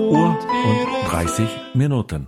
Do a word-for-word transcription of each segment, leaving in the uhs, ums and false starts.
Uhr und dreißig Minuten.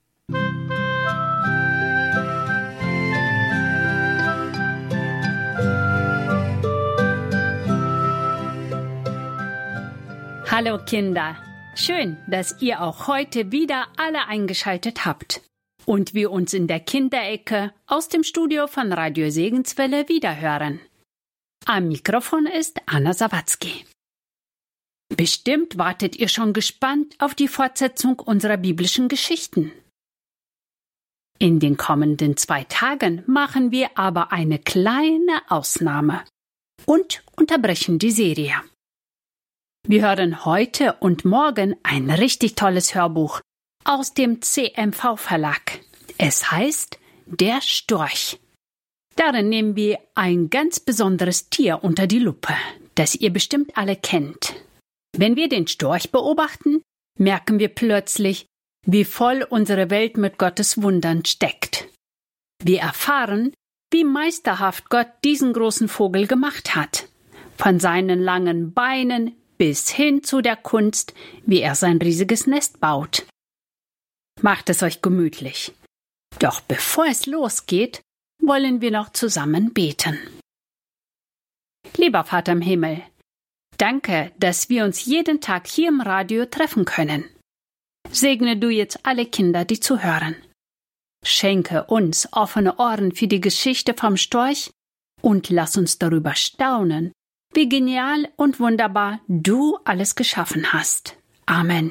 Hallo Kinder, schön, dass ihr auch heute wieder alle eingeschaltet habt und wir uns in der Kinderecke aus dem Studio von Radio Segenswelle wiederhören. Am Mikrofon ist Anna Sawatzki. Bestimmt wartet ihr schon gespannt auf die Fortsetzung unserer biblischen Geschichten. In den kommenden zwei Tagen machen wir aber eine kleine Ausnahme und unterbrechen die Serie. Wir hören heute und morgen ein richtig tolles Hörbuch aus dem C M V-Verlag. Es heißt Der Storch. Darin nehmen wir ein ganz besonderes Tier unter die Lupe, das ihr bestimmt alle kennt. Wenn wir den Storch beobachten, merken wir plötzlich, wie voll unsere Welt mit Gottes Wundern steckt. Wir erfahren, wie meisterhaft Gott diesen großen Vogel gemacht hat. Von seinen langen Beinen bis hin zu der Kunst, wie er sein riesiges Nest baut. Macht es euch gemütlich. Doch bevor es losgeht, wollen wir noch zusammen beten. Lieber Vater im Himmel, danke, dass wir uns jeden Tag hier im Radio treffen können. Segne du jetzt alle Kinder, die zuhören. Schenke uns offene Ohren für die Geschichte vom Storch und lass uns darüber staunen, wie genial und wunderbar du alles geschaffen hast. Amen.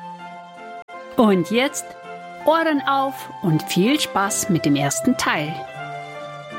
Und jetzt Ohren auf und viel Spaß mit dem ersten Teil.